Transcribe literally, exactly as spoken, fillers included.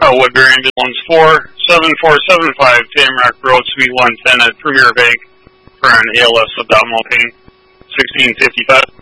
Uh, Woodbury Ambulance four seven four seven five, Tamarack Road, Suite one ten at Premier Bank for an A L S abdominal pain, sixteen fifty-five.